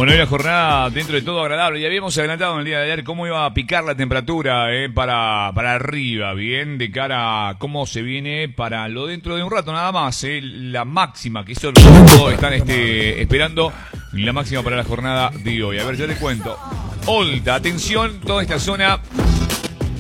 Bueno, hoy la jornada dentro de todo agradable. Ya habíamos adelantado en el día de ayer cómo iba a picar la temperatura para arriba, bien, de cara a cómo se viene para lo dentro de un rato nada más. La máxima que eso todos están esperando, la máxima para la jornada de hoy. A ver, ya te cuento. Olta, atención, toda esta zona